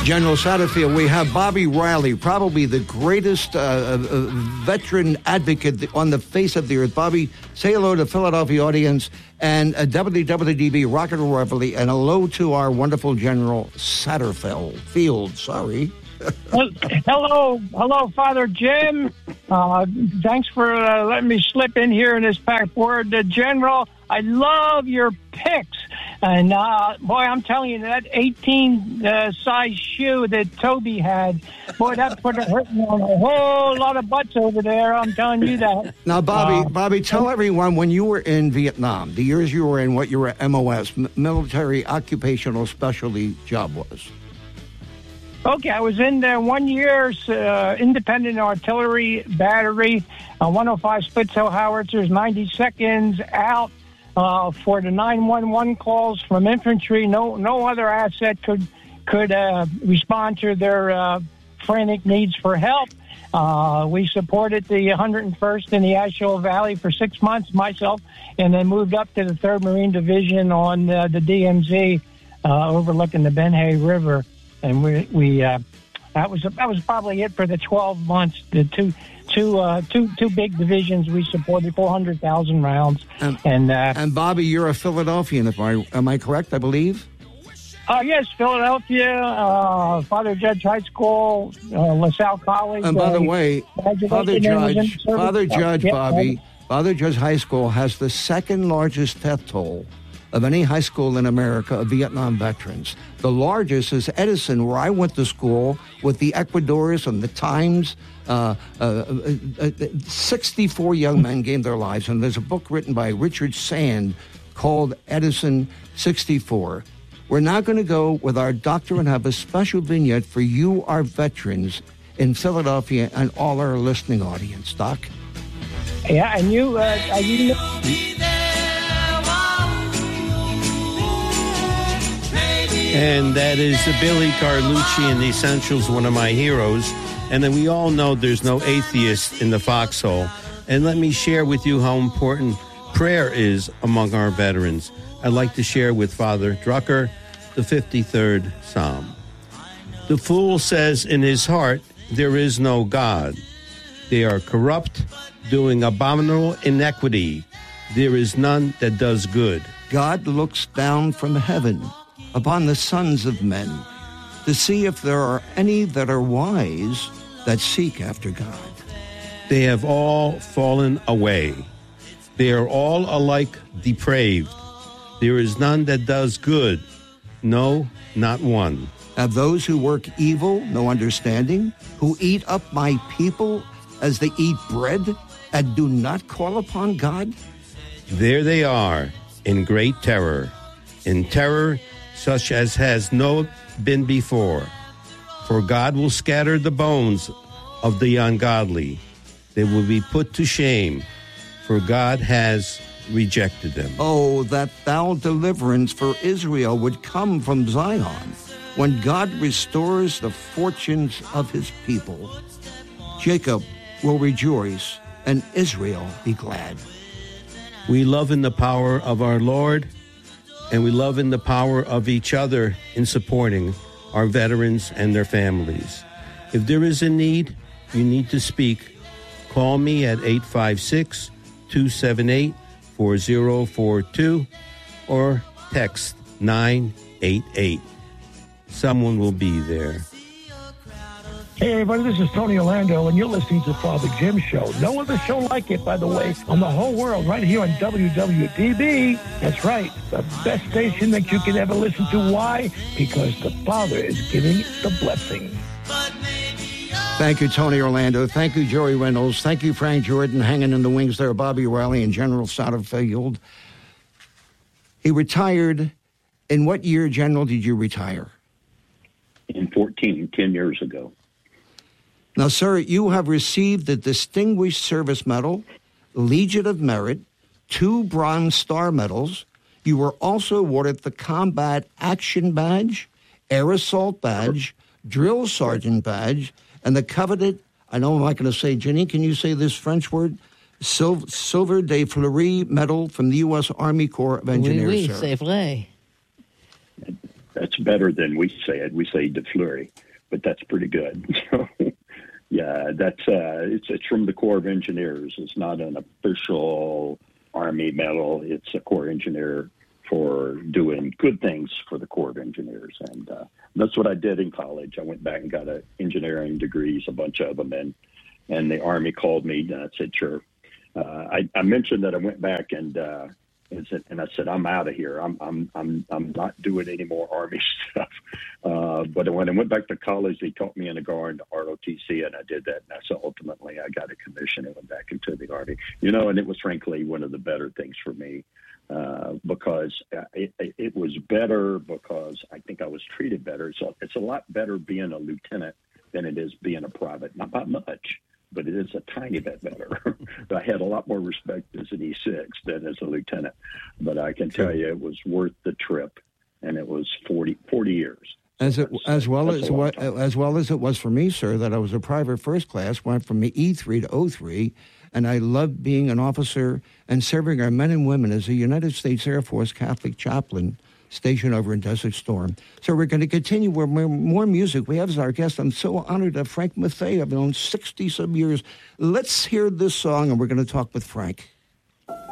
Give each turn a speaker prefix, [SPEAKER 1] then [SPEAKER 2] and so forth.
[SPEAKER 1] General Satterfield, we have Bobby Riley, probably the greatest veteran advocate on the face of the earth. Bobby, say hello to the Philadelphia audience and WWDB Rocket Reveille, and hello to our wonderful General Satterfield.
[SPEAKER 2] Hello, Father Jim. Thanks for letting me slip in here in this packed word. General, I love your picks. And, boy, I'm telling you, that 18 size shoe that Toby had, boy, that put a hurting on a whole lot of butts over there. I'm telling you that.
[SPEAKER 1] Now, Bobby, tell everyone when you were in Vietnam, the years you were in, what your MOS, military occupational specialty job was.
[SPEAKER 2] Okay, I was in there 1 year, independent artillery battery, 105 Spitzel howitzers, 90 seconds out for the 911 calls from infantry. No other asset could respond to their frantic needs for help. We supported the 101st in the Asheville Valley for 6 months, myself, and then moved up to the 3rd Marine Division on the DMZ overlooking the Ben Hay River. And we that was probably it for the 12 months. The two big divisions we supported, 400,000 rounds.
[SPEAKER 1] And Bobby, you're a Philadelphian, am I correct? I believe.
[SPEAKER 2] Yes, Philadelphia, Father Judge High School, LaSalle College.
[SPEAKER 1] And by the way, Father Judge High School has the second largest death toll of any high school in America of Vietnam veterans. The largest is Edison, where I went to school with the Ecuadors and the Times. 64 young men gave their lives, and there's a book written by Richard Sand called Edison 64. We're now going to go with our doctor and have a special vignette for you, our veterans in Philadelphia, and all our listening audience. Doc?
[SPEAKER 2] Yeah, and you
[SPEAKER 3] And that is Billy Carlucci in The Essentials, one of my heroes. And then we all know there's no atheist in the foxhole. And let me share with you how important prayer is among our veterans. I'd like to share with Father Drucker the 53rd Psalm. The fool says in his heart, there is no God. They are corrupt, doing abominable iniquity. There is none that does good.
[SPEAKER 1] God looks down from heaven upon the sons of men to see if there are any that are wise that seek after God.
[SPEAKER 3] They have all fallen away. They are all alike depraved. There is none that does good, no, not one.
[SPEAKER 1] Have those who work evil no understanding, who eat up my people as they eat bread and do not call upon God?
[SPEAKER 3] There they are, in great terror, in terror such as has no been before. For God will scatter the bones of the ungodly. They will be put to shame, for God has rejected them.
[SPEAKER 1] Oh, that thou deliverance for Israel would come from Zion, when God restores the fortunes of his people. Jacob will rejoice, and Israel be glad.
[SPEAKER 3] We love in the power of our Lord, and we love in the power of each other in supporting our veterans and their families. If there is a need, you need to speak. Call me at 856-278-4042 or text 988. Someone will be there.
[SPEAKER 4] Hey, everybody, this is Tony Orlando, and you're listening to Father Jim Show. No other show like it, by the way, on the whole world, right here on WWDB. That's right, the best station that you can ever listen to. Why? Because the Father is giving the blessing.
[SPEAKER 1] Thank you, Tony Orlando. Thank you, Joey Reynolds. Thank you, Frank Jordan, hanging in the wings there, Bobby Riley and General Satterfield. He retired. In what year, General, did you retire?
[SPEAKER 5] In 10 years ago.
[SPEAKER 1] Now, sir, you have received the Distinguished Service Medal, Legion of Merit, 2 Bronze Star Medals. You were also awarded the Combat Action Badge, Air Assault Badge, Drill Sergeant Badge, and the coveted, I know I'm not going to say, Jenny, can you say this French word? Silver de Fleury Medal from the U.S. Army Corps of Engineers,
[SPEAKER 6] oui,
[SPEAKER 1] sir.
[SPEAKER 6] C'est vrai.
[SPEAKER 5] That's better than we say it. We say de fleury, but that's pretty good. So, yeah, it's from the Corps of Engineers. It's not an official Army medal. It's a Corps engineer for doing good things for the Corps of Engineers. And that's what I did in college. I went back and got engineering degrees, a bunch of them, and the Army called me, and I said, sure. I mentioned that I went back and I said, I'm out of here. I'm not doing any more Army stuff. But when I went back to college, they taught me in the Guard ROTC, and I did that. And so ultimately, I got a commission and went back into the Army. And it was frankly one of the better things for me because it was better because I think I was treated better. So it's a lot better being a lieutenant than it is being a private. Not by much, but it is a tiny bit better. I had a lot more respect as an E6 than as a lieutenant. But I can tell you it was worth the trip, and it was 40 years.
[SPEAKER 1] As well as it was for me, sir, that I was a private first class, went from E3 to O3, and I loved being an officer and serving our men and women as a United States Air Force Catholic chaplain stationed over in Desert Storm. So we're going to continue with more music. We have as our guest, I'm so honored to have Frank Mathey. I've known 60-some years. Let's hear this song, and we're going to talk with Frank.